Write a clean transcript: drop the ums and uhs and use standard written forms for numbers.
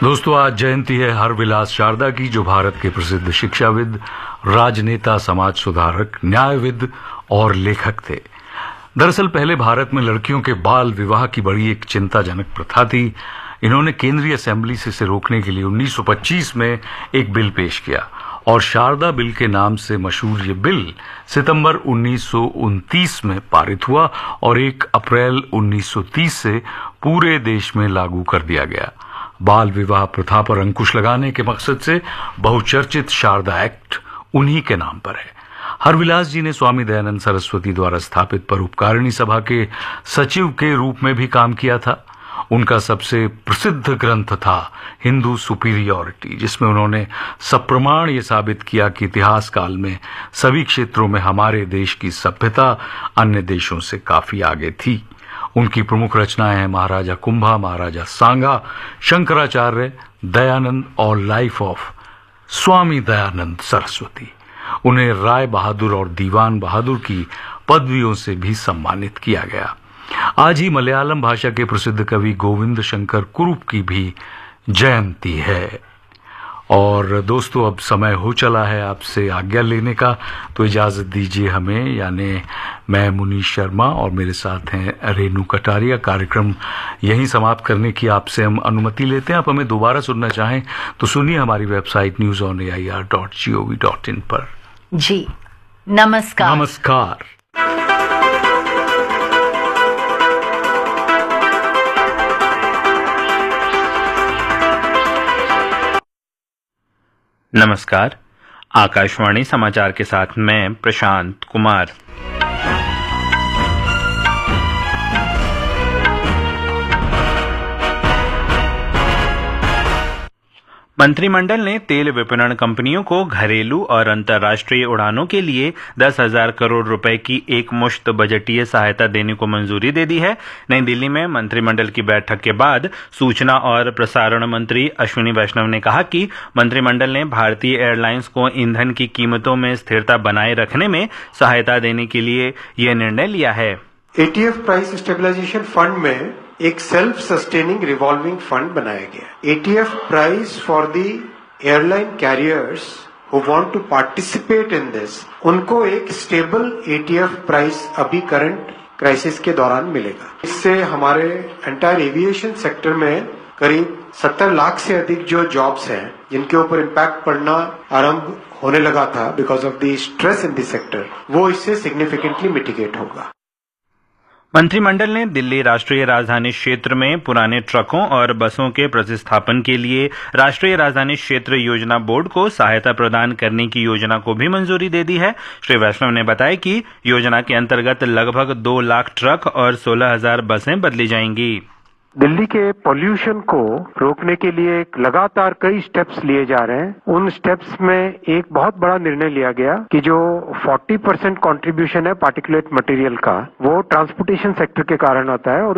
दोस्तों, आज जयंती है हरविलास शारदा की, जो भारत के प्रसिद्ध शिक्षाविद, राजनेता, समाज सुधारक, न्यायविद और लेखक थे। दरअसल पहले भारत में लड़कियों के बाल विवाह की बड़ी एक चिंताजनक प्रथा थी। इन्होंने केंद्रीय असेंबली से इसे रोकने के लिए 1925 में एक बिल पेश किया और शारदा बिल के नाम से मशहूर ये बिल सितंबर 1929 में पारित हुआ और 1 अप्रैल 1930 से पूरे देश में लागू कर दिया गया। बाल विवाह प्रथा पर अंकुश लगाने के मकसद से बहुचर्चित शारदा एक्ट उन्हीं के नाम पर है। हरविलास जी ने स्वामी दयानंद सरस्वती द्वारा स्थापित परोपकारिणी सभा के सचिव के रूप में भी काम किया था। उनका सबसे प्रसिद्ध ग्रंथ था हिंदू सुपीरियॉरिटी, जिसमें उन्होंने सप्रमाण ये साबित किया कि इतिहास काल में सभी क्षेत्रों में हमारे देश की सभ्यता अन्य देशों से काफी आगे थी। उनकी प्रमुख रचनाएं हैं महाराजा कुंभा, महाराजा सांगा, शंकराचार्य, दयानंद और लाइफ ऑफ स्वामी दयानंद सरस्वती। उन्हें राय बहादुर और दीवान बहादुर की पदवियों से भी सम्मानित किया गया। आज ही मलयालम भाषा के प्रसिद्ध कवि गोविंद शंकर कुरुप की भी जयंती है। और दोस्तों, अब समय हो चला है आपसे आज्ञा लेने का, तो इजाजत दीजिए हमें, यानी मैं मुनीश शर्मा और मेरे साथ हैं रेनू कटारिया। कार्यक्रम यहीं समाप्त करने की आपसे हम अनुमति लेते हैं। आप हमें दोबारा सुनना चाहें तो सुनिए हमारी वेबसाइट newsonair.gov.in पर। जी नमस्कार। नमस्कार। नमस्कार। आकाशवाणी समाचार के साथ मैं प्रशांत कुमार। मंत्रिमंडल ने तेल विपणन कंपनियों को घरेलू और अंतर्राष्ट्रीय उड़ानों के लिए 10,000 करोड़ रुपए की एकमुश्त बजटीय सहायता देने को मंजूरी दे दी है। नई दिल्ली में मंत्रिमंडल की बैठक के बाद सूचना और प्रसारण मंत्री अश्विनी वैष्णव ने कहा कि मंत्रिमंडल ने भारतीय एयरलाइंस को ईंधन की कीमतों में स्थिरता बनाए रखने में सहायता देने के लिए यह निर्णय लिया है। एटीएफ प्राइस स्टेबलाइजेशन फंड में एक सेल्फ सस्टेनिंग रिवॉल्विंग फंड बनाया गया। ETF price for the airline carriers who want to participate in this, उनको एक स्टेबल एटीएफ प्राइस अभी करंट क्राइसिस के दौरान मिलेगा। इससे हमारे एंटायर एविएशन सेक्टर में करीब 70 लाख से अधिक जो जॉब्स हैं, जिनके ऊपर इम्पैक्ट पड़ना आरंभ होने लगा था because of the stress in the sector, वो इससे सिग्निफिकेंटली मिटिगेट होगा। मंत्रिमंडल ने दिल्ली राष्ट्रीय राजधानी क्षेत्र में पुराने ट्रकों और बसों के प्रतिस्थापन के लिए राष्ट्रीय राजधानी क्षेत्र योजना बोर्ड को सहायता प्रदान करने की योजना को भी मंजूरी दे दी है। श्री वैष्णव ने बताया कि योजना के अंतर्गत लगभग 2 लाख ट्रक और 16,000 बसें बदली जाएंगी। दिल्ली के पॉल्यूशन को रोकने के लिए लगातार कई स्टेप्स लिए जा रहे हैं। उन स्टेप्स में एक बहुत बड़ा निर्णय लिया गया कि जो 40% कंट्रीब्यूशन है पार्टिकुलेट मटेरियल का, वो ट्रांसपोर्टेशन सेक्टर के कारण आता है और